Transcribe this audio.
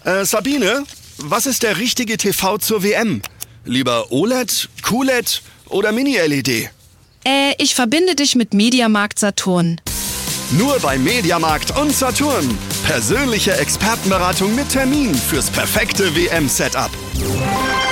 Sabine, was ist der richtige TV zur WM? Lieber OLED, QLED oder Mini-LED? Ich verbinde dich mit Mediamarkt Saturn. Nur bei Mediamarkt und Saturn. Persönliche Expertenberatung mit Termin fürs perfekte WM-Setup.